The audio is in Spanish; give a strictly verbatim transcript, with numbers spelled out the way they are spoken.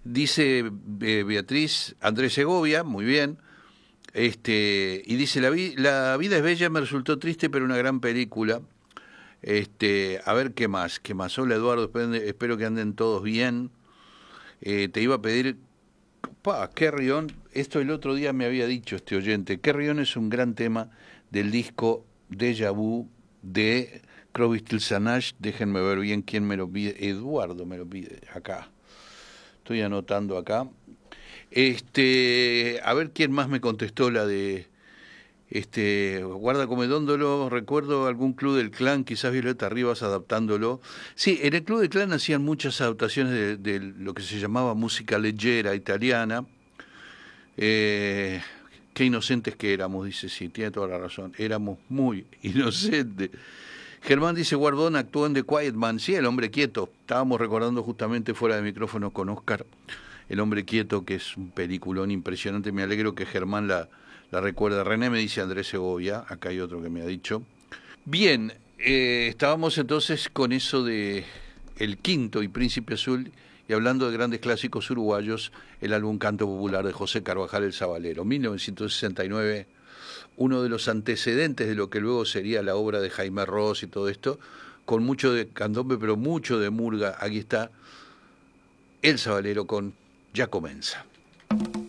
Dice eh, Beatriz Andrés Segovia, muy bien. Este, y dice, la, vi, la vida es bella, me resultó triste, pero una gran película. Este, a ver qué más, qué más. Hola Eduardo, espero, espero que anden todos bien. Eh, te iba a pedir, pa, Carry On, esto el otro día me había dicho este oyente, Carry On es un gran tema del disco Deja Vu de Crosby, Stills and Nash. Déjenme ver bien quién me lo pide. Eduardo me lo pide, acá. Estoy anotando acá. Este, a ver quién más me contestó la de este Guarda Comedóndolo. Recuerdo algún Club del Clan, quizás Violeta Rivas adaptándolo. Sí, en el Club del Clan hacían muchas adaptaciones de, de lo que se llamaba música leggera italiana. Eh, qué inocentes que éramos, dice, sí, tiene toda la razón. Éramos muy inocentes. Germán dice, Guardón actuó en The Quiet Man. Sí, El Hombre Quieto. Estábamos recordando justamente fuera de micrófono con Oscar El Hombre Quieto, que es un peliculón impresionante. Me alegro que Germán la, la recuerde. René me dice Andrés Segovia. Acá hay otro que me ha dicho. Bien, eh, estábamos entonces con eso de El Quinto y Príncipe Azul, y hablando de grandes clásicos uruguayos, el álbum Canto Popular de José Carvajal el Sabalero, mil novecientos sesenta y nueve, uno de los antecedentes de lo que luego sería la obra de Jaime Ross y todo esto, con mucho de candombe, pero mucho de murga. Aquí está el Sabalero con Ya Comenza.